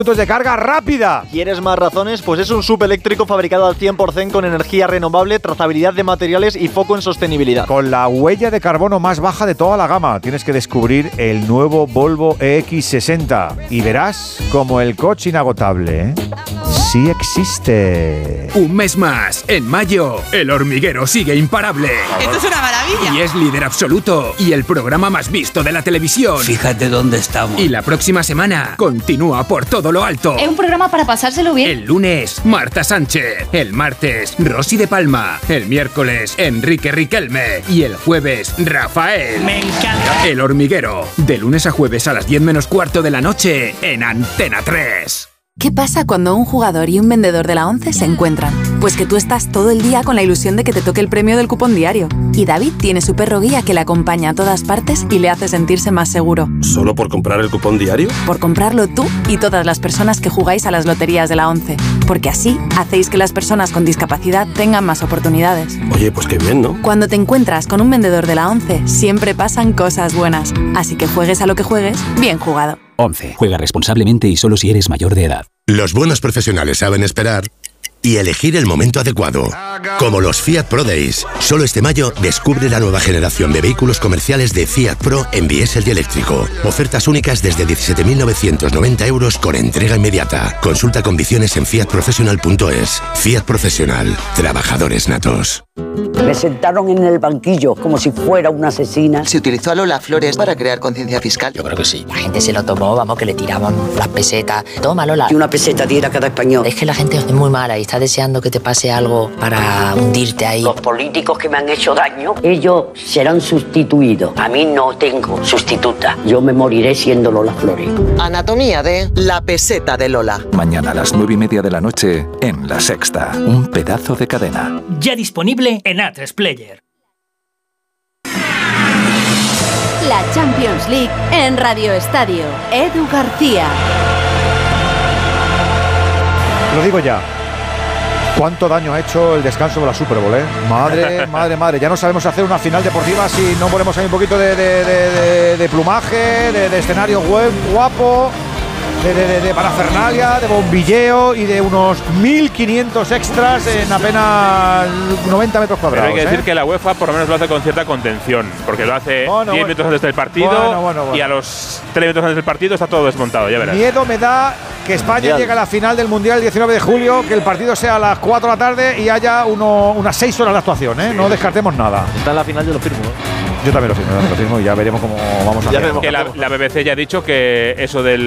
de carga rápida. ¿Quieres más razones? Pues es un SUV eléctrico fabricado al 100% con energía renovable, trazabilidad de materiales y foco en sostenibilidad. Con la huella de carbono más baja de toda la gama. Tienes que descubrir el nuevo Volvo EX60 y verás como el coche inagotable, sí existe. Un mes más, en mayo, El Hormiguero sigue imparable. ¡Esto es una maravilla! Y es líder absoluto y el programa más visto de la televisión. Fíjate dónde estamos. Y la próxima semana continúa por todo lo alto. Es un programa para pasárselo bien. El lunes, Marta Sánchez. El martes, Rosy de Palma. El miércoles, Enrique Riquelme. Y el jueves, Rafael. ¡Me encanta! El Hormiguero, de lunes a jueves a las 10 menos cuarto de la noche en Antena 3. ¿Qué pasa cuando un jugador y un vendedor de la ONCE se encuentran? Pues que tú estás todo el día con la ilusión de que te toque el premio del cupón diario. Y David tiene su perro guía que le acompaña a todas partes y le hace sentirse más seguro. ¿Solo por comprar el cupón diario? Por comprarlo tú y todas las personas que jugáis a las loterías de la ONCE. Porque así hacéis que las personas con discapacidad tengan más oportunidades. Oye, pues qué bien, ¿no? Cuando te encuentras con un vendedor de la ONCE, siempre pasan cosas buenas. Así que juegues a lo que juegues, bien jugado. 11. Juega responsablemente y solo si eres mayor de edad. Los buenos profesionales saben esperar y elegir el momento adecuado. Como los Fiat Pro Days. Solo este mayo descubre la nueva generación de vehículos comerciales de Fiat Pro en diésel y eléctrico. Ofertas únicas desde 17.990 euros con entrega inmediata. Consulta condiciones en fiatprofessional.es. Fiat Profesional. Trabajadores natos. Me sentaron en el banquillo como si fuera una asesina. ¿Se utilizó a Lola Flores para crear conciencia fiscal? Yo creo que sí. La gente se lo tomó, vamos, que le tiraban las pesetas. Toma, Lola. Y una peseta diera cada español. Es que la gente es muy mala y está deseando que te pase algo para hundirte ahí. Los políticos que me han hecho daño, ellos serán sustituidos. A mí no tengo sustituta. Yo me moriré siendo Lola Flores. Anatomía de La peseta de Lola. Mañana a las 9:30 de la noche en La Sexta. Un pedazo de cadena. Ya disponible en A3 Player. La Champions League en Radio Estadio. Edu García. Lo digo ya. ¿Cuánto daño ha hecho el descanso de la Super Bowl, Madre. Ya no sabemos hacer una final deportiva si no ponemos ahí un poquito de plumaje, de escenario web guapo, de parafernalia, de bombilleo y de unos 1.500 extras en apenas 90 metros cuadrados. Pero hay que decir que la UEFA por lo menos lo hace con cierta contención, porque lo hace 10 minutos antes del partido y a los 3 minutos antes del partido está todo desmontado, ya verás. Miedo me da que España llegue a la final del Mundial el 19 de julio, que el partido sea a las 4 de la tarde y haya unas 6 horas de actuación, Sí. No descartemos nada. Está en la final, yo lo firmo. Yo también lo firmo y ya veremos cómo vamos a hacer. Que la BBC ya ha dicho que eso de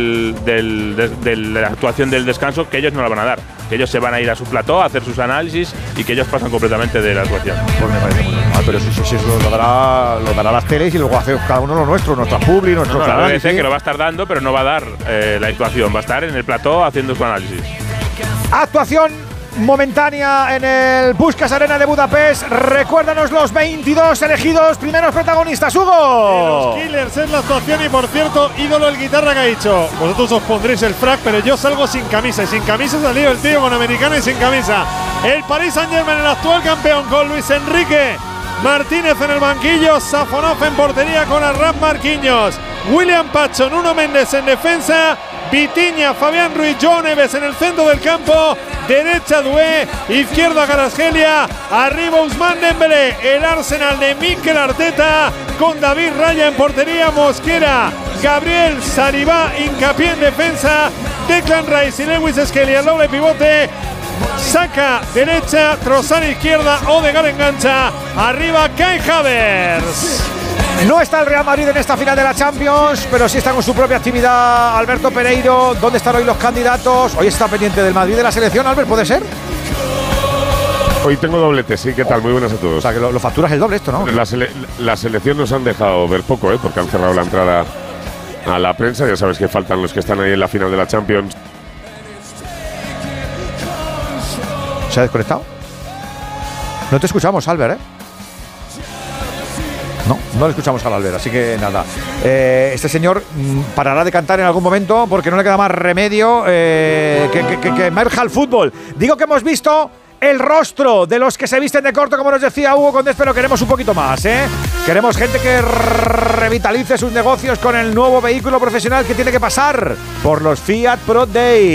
la actuación del descanso, que ellos no la van a dar. Que ellos se van a ir a su plató a hacer sus análisis y que ellos pasan completamente de la actuación. Pues me parece muy normal, pero sí, lo dará las teles y luego hace cada uno lo nuestro, nuestra publi, nuestro la análisis. BBC que lo va a estar dando, pero no va a dar la actuación, va a estar en el plató haciendo su análisis. Actuación momentánea en el Puskás Arena de Budapest. Recuérdanos los 22 elegidos primeros protagonistas, Hugo. Los Killers es la actuación y, por cierto, ídolo el guitarra que ha dicho: vosotros os pondréis el frac, pero yo salgo sin camisa. Y sin camisa ha salido el tío con americana y sin camisa. El Paris Saint-Germain, el actual campeón, con Luis Enrique Martínez en el banquillo, Safonov en portería con Arraf Marquinhos, William Pacho, Nuno Méndez en defensa, Vitinha, Fabián Ruiz, Joao Neves en el centro del campo, derecha Doué, izquierda Kvaratskhelia, arriba Ousmane Dembélé, el Arsenal de Mikel Arteta con David Raya en portería, Mosquera, Gabriel Saliba, hincapié en defensa, Declan Rice y Lewis Skelly al doble pivote, Saka derecha, Trossard izquierda, Odegaard engancha, arriba Kai Havertz. No está el Real Madrid en esta final de la Champions, pero sí está con su propia actividad Alberto Pereiro. ¿Dónde están hoy los candidatos? Hoy está pendiente del Madrid de la selección, Albert, ¿puede ser? Hoy tengo doblete, sí, ¿qué tal? Muy buenas a todos. O sea, que lo facturas el doble esto, ¿no? La selección nos han dejado ver poco, porque han cerrado la entrada a la prensa. Ya sabes que faltan los que están ahí en la final de la Champions. ¿Se ha desconectado? No te escuchamos, Albert, No le escuchamos al Albert, así que nada. Este señor parará de cantar en algún momento porque no le queda más remedio que emerja al fútbol. Digo que hemos visto el rostro de los que se visten de corto, como nos decía Hugo Condés, pero queremos un poquito más, Queremos gente que revitalice sus negocios con el nuevo vehículo profesional que tiene que pasar por los Fiat Pro Days.